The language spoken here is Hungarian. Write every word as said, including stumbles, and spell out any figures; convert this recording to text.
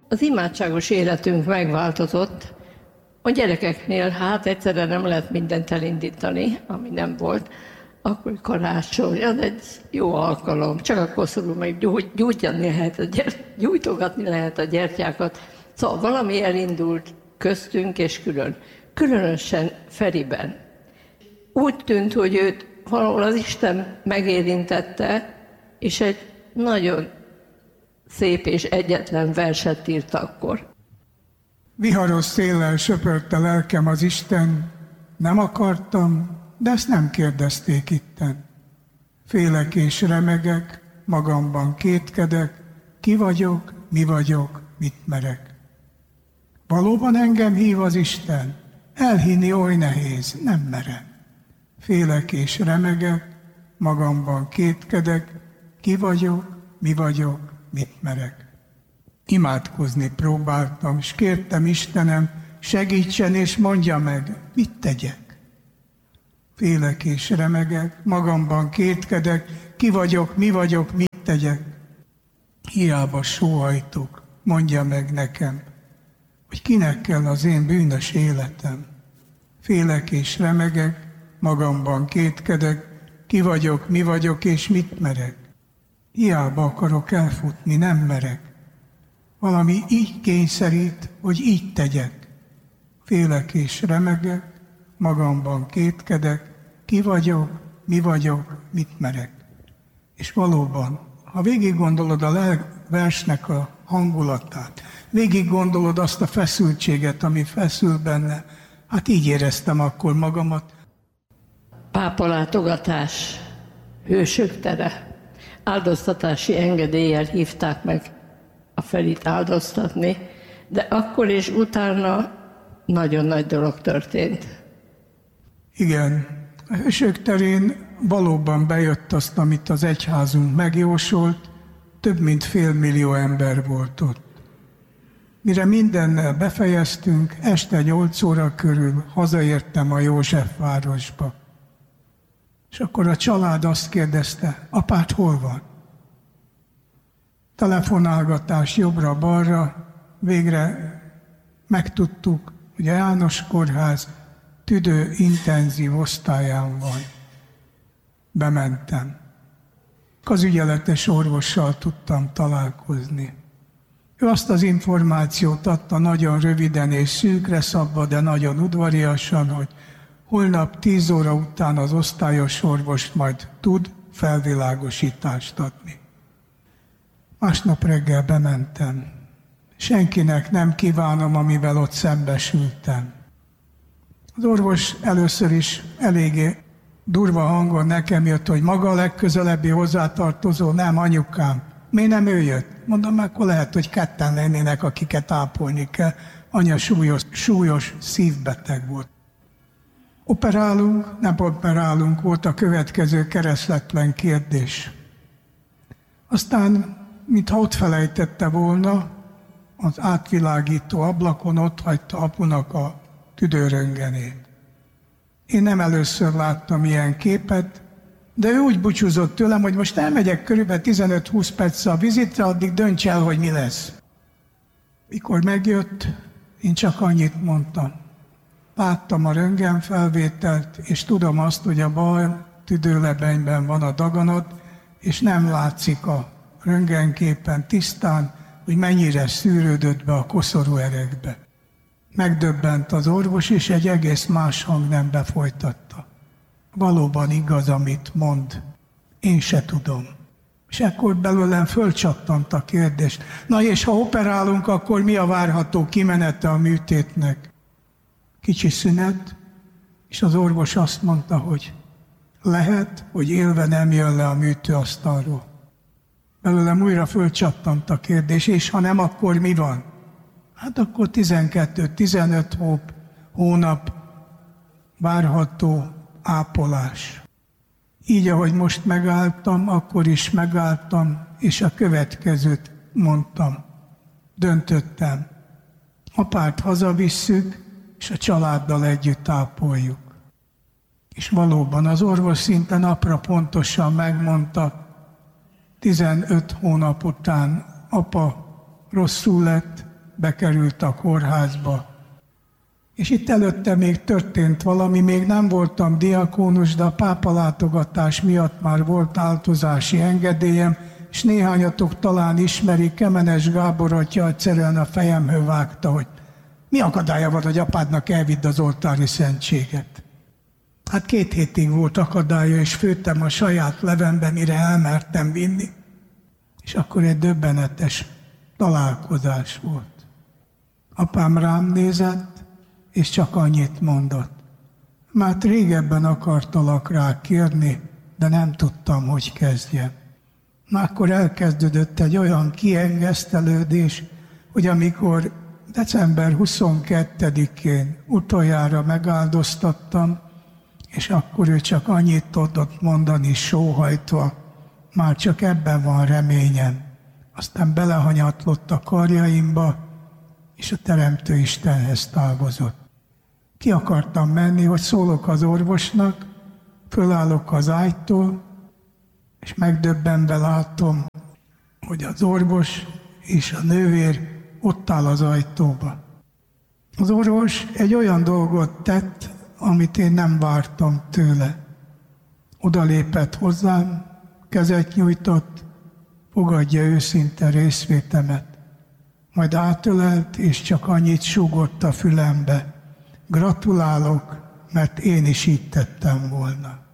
Az imádságos életünk megváltozott. A gyerekeknél hát egyszerre nem lehet mindent elindítani, ami nem volt. Akkor karácsony, az egy jó alkalom. Csak akkor szorul meg gyújtani lehet a gyert, gyújtogatni lehet a gyertyákat. Szóval valami elindult köztünk és külön. Különösen Feriben. Úgy tűnt, hogy őt valahol az Isten megérintette, és egy nagyon szép és egyetlen verset írt akkor. Viharos széllel söpörte lelkem az Isten, nem akartam, de ezt nem kérdezték itten. Félek és remegek, magamban kétkedek, ki vagyok, mi vagyok, mit merek. Valóban engem hív az Isten, elhinni oly nehéz, nem merem. Félek és remegek, magamban kétkedek, ki vagyok, mi vagyok, mit merek. Imádkozni próbáltam, és kértem Istenem, segítsen és mondja meg, mit tegyek. Félek és remegek, magamban kétkedek, ki vagyok, mi vagyok, mit tegyek. Hiába sóhajtok, mondja meg nekem, hogy kinek kell az én bűnös életem. Félek és remegek, magamban kétkedek, ki vagyok, mi vagyok és mit merek. Hiába akarok elfutni, nem merek. Valami így kényszerít, hogy így tegyek. Félek és remegek, magamban kétkedek, ki vagyok, mi vagyok, mit merek. És valóban, ha végig gondolod a versnek a hangulatát, végig gondolod azt a feszültséget, ami feszül benne, hát így éreztem akkor magamat. Pápalátogatás, hősök tere. Áldoztatási engedéllyel hívták meg a Ferit áldoztatni, de akkor és utána nagyon nagy dolog történt. Igen, a hősök terén valóban bejött azt, amit az egyházunk megjósolt, több mint fél millió ember volt ott. Mire mindennel befejeztünk, este nyolc óra körül hazaértem a Józsefvárosba. És akkor a család azt kérdezte, apád hol van? Telefonálgatás jobbra-balra, végre megtudtuk, hogy a János Kórház tüdő intenzív osztályán van. Bementem. Az ügyeletes orvossal tudtam találkozni. Ő azt az információt adta nagyon röviden és szűkre szabva, de nagyon udvariasan, hogy holnap tíz óra után az osztályos orvos majd tud felvilágosítást adni. Másnap reggel bementem. Senkinek nem kívánom, amivel ott szembesültem. Az orvos először is eléggé durva hangon nekem jött, hogy maga a legközelebbi hozzátartozó, nem anyukám. Miért nem ő jött? Mondom, akkor lehet, hogy ketten lennének, akiket ápolni kell. Anya súlyos, súlyos szívbeteg volt. Operálunk, nem operálunk, volt a következő keresletlen kérdés. Aztán, mintha ott felejtette volna, az átvilágító ablakon ott hagyta apunak a tüdőröntgenét. Én nem először láttam ilyen képet, de ő úgy búcsúzott tőlem, hogy most elmegyek körülbelül tizenöt-húsz perccel a vizitre, addig dönts el, hogy mi lesz. Mikor megjött, én csak annyit mondtam. Láttam a röntgenfelvételt, és tudom azt, hogy a bal tüdőlebenyben van a daganat, és nem látszik a röntgenképen tisztán, hogy mennyire szűrődött be a koszorú erekbe. Megdöbbent az orvos, és egy egész más hangnembe folytatta. Valóban igaz, amit mond. Én se tudom. És ekkor belőlem fölcsattant a kérdés. Na és ha operálunk, akkor mi a várható kimenete a műtétnek? Kicsi szünet, és az orvos azt mondta, hogy lehet, hogy élve nem jön le a műtőasztalról. Belőlem újra fölcsattant a kérdés, és ha nem, akkor mi van? Hát akkor tizenkettő-tizenöt hónap várható ápolás. Így, ahogy most megálltam, akkor is megálltam, és a következőt mondtam. Döntöttem. Apát hazavisszük, és a családdal együtt ápoljuk. És valóban az orvos szinte napra pontosan megmondta, tizenöt hónap után apa rosszul lett, bekerült a kórházba. És itt előtte még történt valami, még nem voltam diakónus, de a pápalátogatás miatt már volt áltozási engedélyem, és néhányatok talán ismerik, Kemenes Gábor atya egyszerűen a fejemhő vágta, hogy mi akadálya van, hogy apádnak elvidd az oltári szentséget. Hát két hétig volt akadálya, és főttem a saját levembe, mire elmertem vinni. És akkor egy döbbenetes találkozás volt. Apám rám nézett, és csak annyit mondott. Már régebben akartalak rá kérni, de nem tudtam, hogy kezdjem. Na akkor elkezdődött egy olyan kiengesztelődés, hogy amikor december huszonkettedikén utoljára megáldoztattam, és akkor ő csak annyit tudott mondani sóhajtva, már csak ebben van reményem. Aztán belehanyatlott a karjaimba, és a Teremtő Istenhez távozott. Ki akartam menni, hogy szólok az orvosnak, fölállok az ágytól, és megdöbbenve látom, hogy az orvos és a nővér ott áll az ajtóba. Az orvos egy olyan dolgot tett, amit én nem vártam tőle. Oda lépett hozzám, kezet nyújtott, fogadja őszinte részvétemet. Majd átölelt, és csak annyit súgott a fülembe. Gratulálok, mert én is így tettem volna.